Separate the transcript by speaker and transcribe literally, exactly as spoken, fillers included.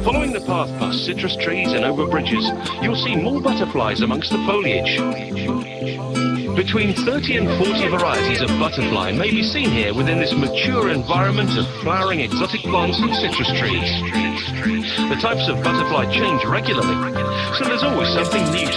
Speaker 1: Following the path past citrus trees and over bridges, you'll see more butterflies amongst the foliage. Between thirty and forty varieties of butterfly may be seen here within this mature environment of flowering exotic plants and citrus trees. The types of butterfly change regularly, so there's always something new